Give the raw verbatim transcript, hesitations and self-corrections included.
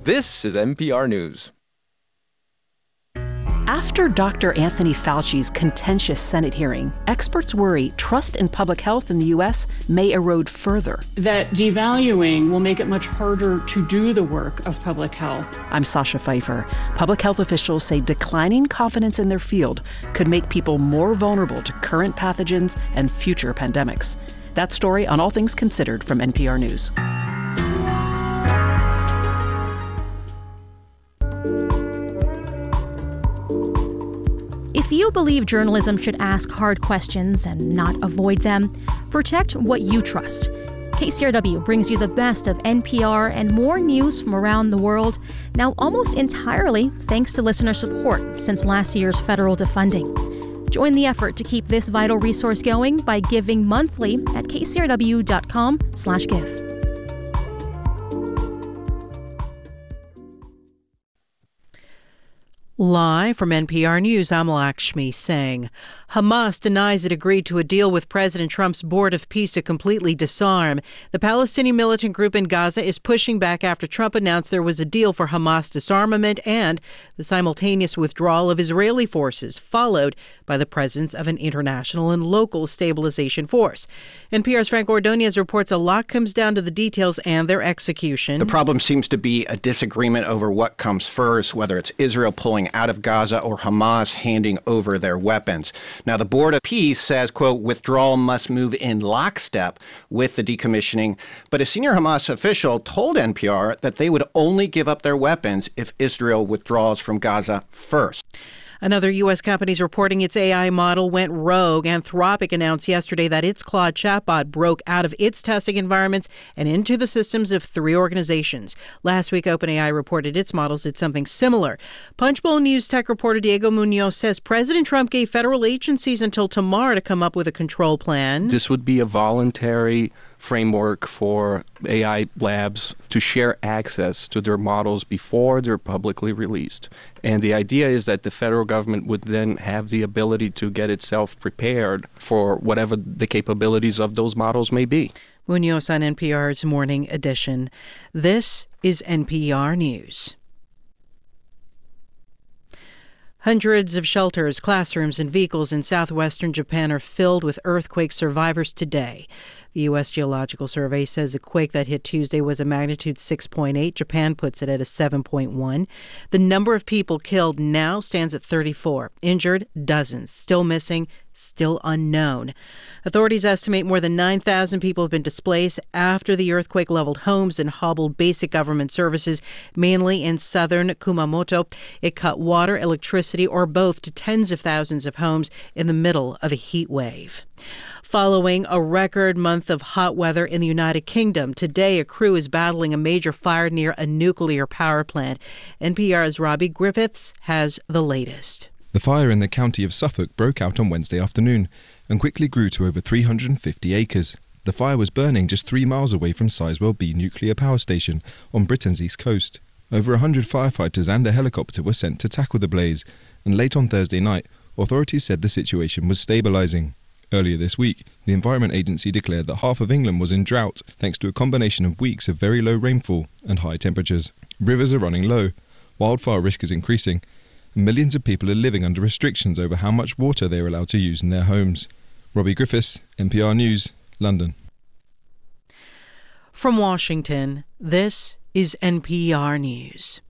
This is N P R News. After Doctor Anthony Fauci's contentious Senate hearing, experts worry trust in public health in the U S may erode further. That devaluing will make it much harder to do the work of public health. I'm Sasha Pfeiffer. Public health officials say declining confidence in their field could make people more vulnerable to current pathogens and future pandemics. That story on All Things Considered from N P R News. If you believe journalism should ask hard questions and not avoid them, protect what you trust. K C R W brings you the best of N P R and more news from around the world, now almost entirely thanks to listener support since last year's federal defunding. Join the effort to keep this vital resource going by giving monthly at k c r w dot com slash give. Live from N P R News, I'm Lakshmi Singh. Hamas denies it agreed to a deal with President Trump's Board of Peace to completely disarm. The Palestinian militant group in Gaza is pushing back after Trump announced there was a deal for Hamas disarmament and the simultaneous withdrawal of Israeli forces, followed by the presence of an international and local stabilization force. N P R's Frank Ordonez reports a lot comes down to the details and their execution. The problem seems to be a disagreement over what comes first, whether it's Israel pulling out of Gaza or Hamas handing over their weapons. Now, the Board of Peace says, quote, withdrawal must move in lockstep with the decommissioning. But a senior Hamas official told N P R that they would only give up their weapons if Israel withdraws from Gaza first. Another U S company is reporting its A I model went rogue. Anthropic announced yesterday that its Claude chatbot broke out of its testing environments and into the systems of three organizations. Last week, OpenAI reported its models did something similar. Punchbowl News tech reporter Diego Munoz says President Trump gave federal agencies until tomorrow to come up with a control plan. This would be a voluntary framework for A I labs to share access to their models before they're publicly released. And the idea is that the federal government would then have the ability to get itself prepared for whatever the capabilities of those models may be. Munoz on N P R's Morning Edition. This is N P R News. Hundreds of shelters, classrooms, and vehicles in southwestern Japan are filled with earthquake survivors today. The U S Geological Survey says a quake that hit Tuesday was a magnitude six point eight. Japan puts it at a seven point one. The number of people killed now stands at thirty-four. Injured, dozens. Still missing, still unknown. Authorities estimate more than nine thousand people have been displaced after the earthquake leveled homes and hobbled basic government services, mainly in southern Kumamoto. It cut water, electricity, or both to tens of thousands of homes in the middle of a heat wave. Following a record month of hot weather in the United Kingdom, today a crew is battling a major fire near a nuclear power plant. N P R's Robbie Griffiths has the latest. The fire in the county of Suffolk broke out on Wednesday afternoon and quickly grew to over three hundred fifty acres. The fire was burning just three miles away from Sizewell B nuclear power station on Britain's east coast. Over one hundred firefighters and a helicopter were sent to tackle the blaze, and late on Thursday night, authorities said the situation was stabilising. Earlier this week, the Environment Agency declared that half of England was in drought thanks to a combination of weeks of very low rainfall and high temperatures. Rivers are running low, wildfire risk is increasing, and millions of people are living under restrictions over how much water they are allowed to use in their homes. Robbie Griffiths, N P R News, London. From Washington, this is N P R News.